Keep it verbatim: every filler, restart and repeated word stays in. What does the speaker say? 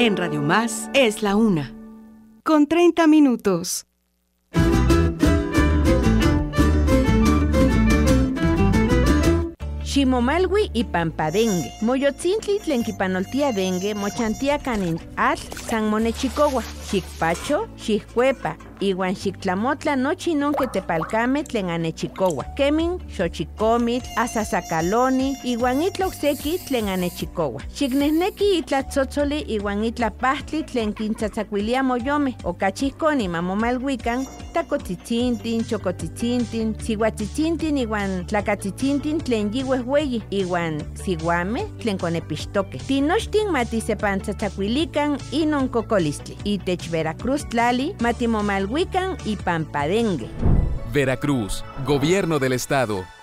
En Radio Más es la una, con treinta minutos. Ximomalwi y Pampadengue. Moyotzintli tlen kipanoltia dengue mochantia kanin atl san monechicowa. Xikpacho, xijcuepa, iwan xiktlamotla nochi non que tepalcame tlen anechicowa. Kemin, xochicomitl, asasacaloni, iwan itla okseki tlen anechicowa. Xiknehneki itla tzotzoli iwan itla pahtli tlen kintzatzakuilia moyome. Okachihkoni mamomalwikan, takotzitzintin, chokotzitzintin, sihuatzitzintin iwan tlakatzitzintin tlen yiwehweyi, iwan siwame tlen konepixtoke. Tinochtin matisepantzatzakuilikan inon kokolistli. Itech Veracruz tlali, matimomalwikan y Pampadengue. Veracruz, Gobierno del Estado.